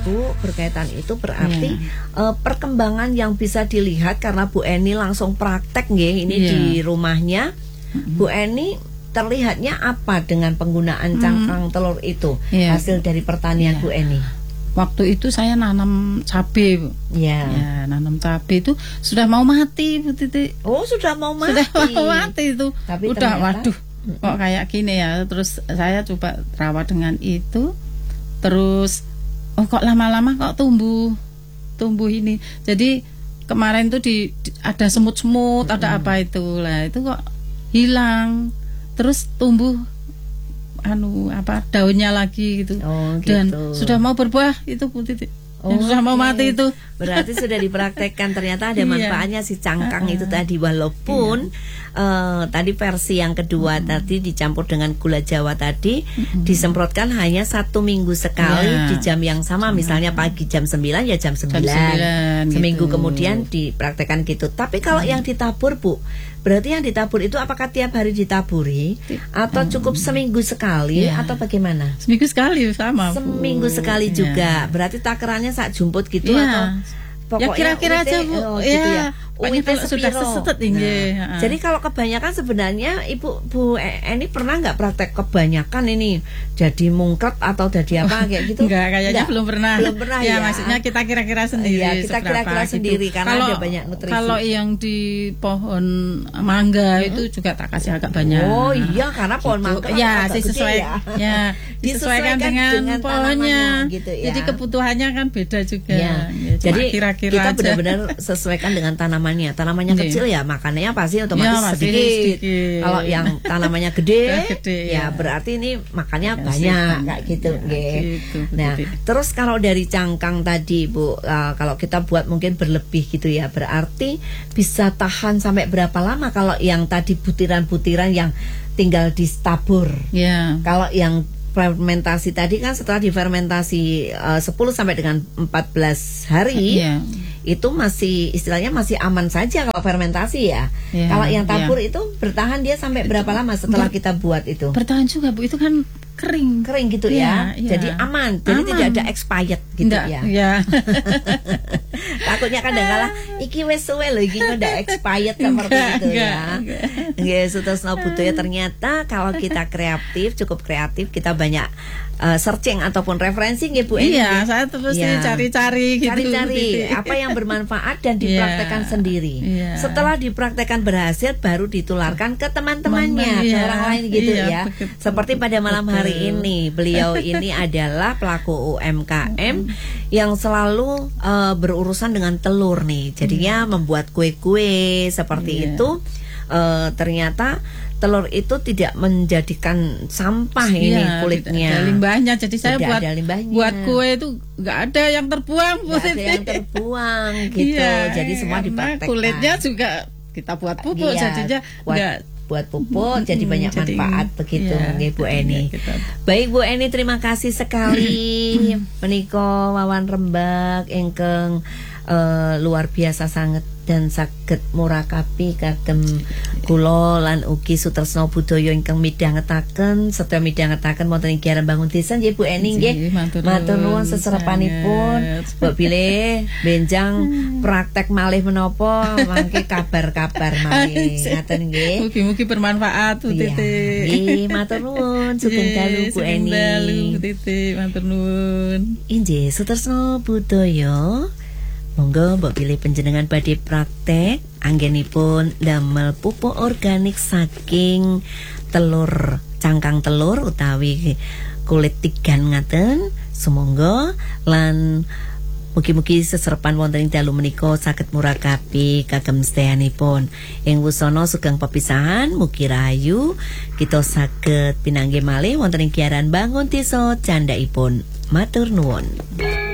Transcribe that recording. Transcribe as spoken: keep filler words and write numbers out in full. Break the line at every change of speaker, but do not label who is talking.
Bu berkaitan itu berarti yeah. uh, perkembangan yang bisa dilihat karena Bu Eni langsung praktek nggih ini yeah. di rumahnya. Mm-hmm. Bu Eni terlihatnya apa dengan penggunaan cangkang mm. telur itu yeah. hasil dari pertanian yeah. Bu Eni?
Waktu itu saya nanam cabai, Bu.
Ya.
ya, nanam cabai itu sudah mau mati, Bu Titi.
Oh, sudah mau mati.
Sudah mau mati itu.
Tapi
udah
ternyata,
waduh, kok kayak gini ya. Terus saya coba rawat dengan itu. Terus oh kok lama-lama kok tumbuh tumbuh ini. Jadi kemarin tuh di, di ada semut-semut, mm-hmm. ada apa itu. Lah, itu kok hilang. Terus tumbuh anu apa daunnya lagi gitu.
Oh, gitu.
Dan sudah mau berbuah itu Bu Titi. Oh, yang sudah okay. mau mati itu.
Berarti sudah dipraktekkan ternyata ada manfaatnya si cangkang uh, itu tadi walaupun uh, tadi versi yang kedua uh, tadi dicampur dengan gula Jawa tadi uh, disemprotkan hanya satu minggu sekali yeah. di jam yang sama, misalnya pagi jam sembilan ya jam sembilan. Seminggu gitu. Kemudian dipraktekkan gitu. Tapi kalau uh, yang ditabur Bu, berarti yang ditabur itu apakah tiap hari ditaburi atau cukup seminggu sekali yeah. atau bagaimana?
Seminggu sekali sama.
Seminggu sekali yeah. juga. Berarti takarannya saat jumput gitu yeah. atau pokoknya
ya kira-kira aja Bu.
Oh,
ya.
gitu ya.
Kalau sudah seset ini.
Nah, jadi kalau kebanyakan sebenarnya Ibu Bu Eni pernah nggak praktek kebanyakan ini jadi mungkret atau jadi apa kayak gitu?
Enggak, kayaknya enggak, belum pernah.
Belum pernah ya.
Ya maksudnya kita kira-kira sendiri.
Ya, kita kira-kira gitu. sendiri karena kalau, ada banyak nutrisi.
Kalau yang di pohon mangga hmm? itu juga tak kasih agak banyak.
Oh iya, karena pohon gitu. mangga
ya sesuai ya. ya disesuaikan dengan, dengan pohonnya
gitu ya.
Jadi kebutuhannya kan beda juga.
Ya.
Ya,
jadi
kira-kira
kita benar-benar sesuaikan dengan tanaman tanamannya. Tanamannya Nih. kecil ya makanannya pasti otomatis
ya,
sedikit.
sedikit.
Kalau yang tanamannya gede,
ya, gede
ya,
ya
berarti ini makannya
ya,
banyak kayak gitu.
Ya, gitu.
Nah, terus kalau dari cangkang tadi Bu, uh, kalau kita buat mungkin berlebih gitu ya, berarti bisa tahan sampai berapa lama kalau yang tadi butiran-butiran yang tinggal ditabur?
Ya.
Kalau yang fermentasi tadi kan setelah difermentasi uh, sepuluh sampai dengan empat belas hari yeah. itu masih istilahnya masih aman saja kalau fermentasi ya. Yeah, kalau yang tabur yeah. itu bertahan dia sampai berapa lama setelah Ber kita buat itu?
Bertahan juga Bu, itu kan kering
kering gitu
yeah,
ya.
yeah.
Jadi aman, jadi
aman.
tidak ada expired gitu. Nggak, ya.
ya.
Takutnya kadang-kala iki wis suwe lho iki udah expired seperti
enggak,
itu
enggak,
ya. Nggih, Sutresno Budoyo ternyata kalau kita kreatif, cukup kreatif, kita banyak uh, searching ataupun referensi nggih Bu Eni.
Iya, saya terus ya. cari-cari gitu.
Cari-cari apa yang bermanfaat dan dipraktekkan yeah. sendiri.
Yeah.
Setelah dipraktekkan berhasil baru ditularkan ke teman-temannya, ke orang lain gitu yeah, ya. Betul. Seperti pada malam betul. hari ini, beliau ini adalah pelaku U M K M yang selalu uh, berurusan dengan telur nih. Jadinya hmm. membuat kue-kue seperti yeah. itu. Uh, ternyata telur itu tidak menjadikan sampah ya, ini kulitnya.
Ada limbahnya. Jadi saya
tidak
buat buat kue itu nggak ada yang terbuang.
Nggak ada yang terbuang gitu.
Iya,
jadi semua dipraktekkan.
Kulitnya juga kita buat pupuk
iya,
jadinya
buat,
enggak
buat pupuk hmm, jadi banyak jadi, manfaat begitu
iya,
Bu Eni. Kita. Baik Bu Eni, terima kasih sekali menika wawan rembag ingkang uh, luar biasa sangat dan saged murakabi kagem kula lan ugi Sutresno Budoyo ingkang midhangetaken sedaya midhangetaken wonten ing Giaran Bangun Desa nggih Bu Eni nggih. Matur nuwun seserepanipun. Mbok bilih benjang praktek malih menapa mangke kabar-kabar malih. Ngaten nggih.
Mugi-mugi bermanfaat Bu Titi.
Nggih, matur nuwun. Sugeng dalu Bu Eni.
Sugeng dalu Bu Titi, matur nuwun.
Inggih Sutresno Budoyo. Monggo mbok pilih panjenengan badhe praktek anggenipun damel pupuk organik saking telur cangkang telur utawi kulit tigan ngaten. Sumangga lan mugi-mugi seserepan wonten ing dalu menika saged murakabi kagem sedayanipun. Ing wusana sugeng pepisahan mugi rahayu kita saged pinanggih malih wonten ing Giaran Bangun Desa candhaipun. Matur nuwun.